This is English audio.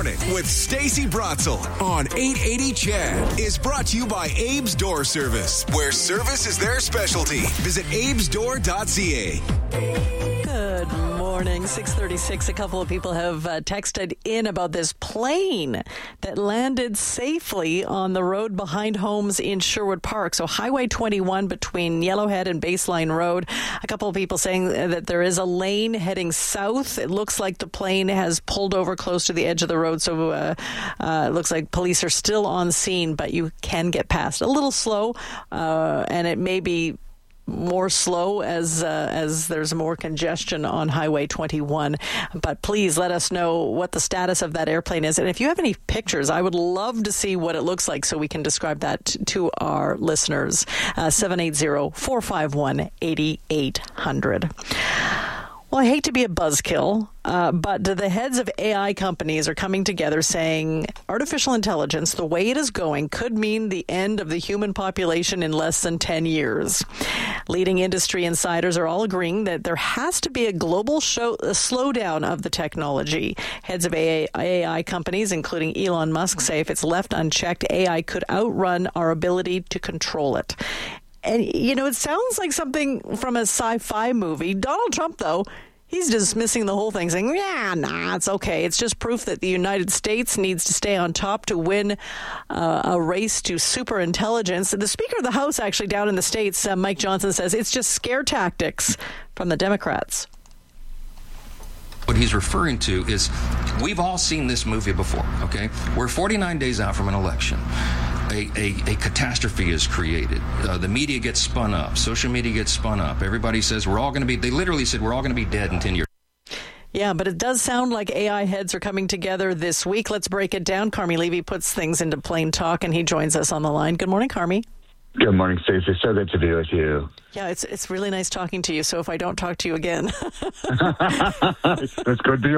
Morning with Stacey Brotzel on 880 CHED is brought to you by Abe's Door Service, where service is their specialty. Visit abesdoor.ca. Good morning, 6:36. A couple of people have texted in about this plane that landed safely on the road behind homes in Sherwood Park. So Highway 21 between Yellowhead and Baseline Road. A couple of people saying that there is a lane heading south. It looks like the plane has pulled over close to the edge of the road. So it looks like police are still on scene, but you can get past. A little slow, and it may be more slow as there's more congestion on Highway 21. But please let us know what the status of that airplane is. And if you have any pictures, I would love to see what it looks like so we can describe that to our listeners. 780-451-8800. Well, I hate to be a buzzkill, but the heads of AI companies are coming together saying artificial intelligence, the way it is going, could mean the end of the human population in less than 10 years. Leading industry insiders are all agreeing that there has to be a global slowdown of the technology. Heads of AI companies, including Elon Musk, say if it's left unchecked, AI could outrun our ability to control it. And, you know, it sounds like something from a sci-fi movie. Donald Trump, though, he's dismissing the whole thing, saying, it's okay. It's just proof that the United States needs to stay on top to win a race to super intelligence. The Speaker of the House, actually, down in the States, Mike Johnson, says it's just scare tactics from the Democrats. What he's referring to is, we've all seen this movie before, okay? We're 49 days out from an election. A catastrophe is created. The media gets spun up. Social media gets spun up. Everybody says we're all going to be, they literally said we're all going to be dead in 10 years. Yeah, but it does sound like AI heads are coming together this week. Let's break it down. Carmi Levy puts things into plain talk, and he joins us on the line. Good morning, Carmi. Good morning, Stacey. So good to be with you. Yeah, it's really nice talking to you. So if I don't talk to you again. It's good to be